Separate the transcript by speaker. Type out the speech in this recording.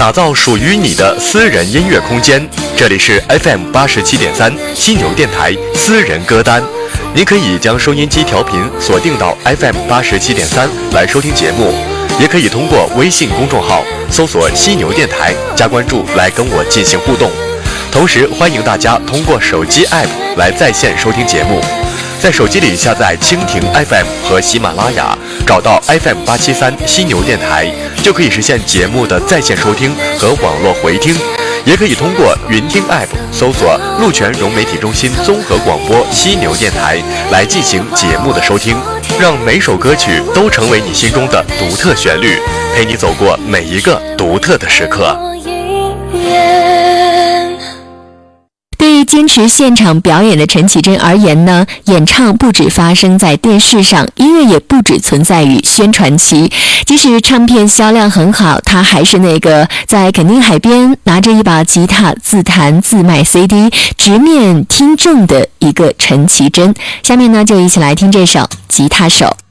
Speaker 1: 打造属于你的私人音乐空间。这里是 FM87.3犀牛电台私人歌单，您可以将收音机调频锁定到 FM87.3来收听节目，也可以通过微信公众号搜索犀牛电台加关注来跟我进行互动。同时欢迎大家通过手机 App 来在线收听节目，在手机里下载蜻蜓 FM 和喜马拉雅，找到 FM873犀牛电台，就可以实现节目的在线收听和网络回听。也可以通过云听 App 搜索鹿泉融媒体中心综合广播犀牛电台来进行节目的收听，让每首歌曲都成为你心中的独特旋律，陪你走过每一个独特的时刻。
Speaker 2: 对于坚持现场表演的陈绮贞而言呢，演唱不只发生在电视上，音乐也不只存在于宣传期。即使唱片销量很好，她还是那个在垦丁海边拿着一把吉他自弹自卖 CD 直面听众的一个陈绮贞。下面呢，就一起来听这首《吉他手》。